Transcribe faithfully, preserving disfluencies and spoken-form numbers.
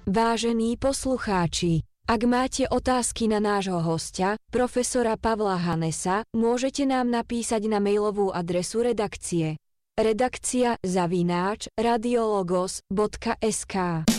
Vážení poslucháči, ak máte otázky na nášho hostia, profesora Pavla Hanesa, môžete nám napísať na mailovú adresu redakcie redakcia zavináč radiologos bodka es ká.